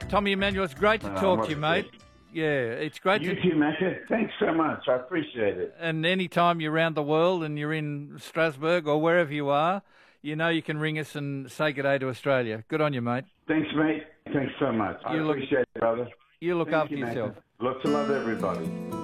Tommy Emmanuel, it's great to talk to you, mate. Yeah, it's great You too, Macca. Thanks so much. I appreciate it. And any time you're around the world and you're in Strasbourg or wherever you are, you know you can ring us and say good day to Australia. Good on you, mate. Thanks, mate. Thanks so much. I appreciate it, brother. You look Thank after you, yourself. Macca. Lots of love, everybody.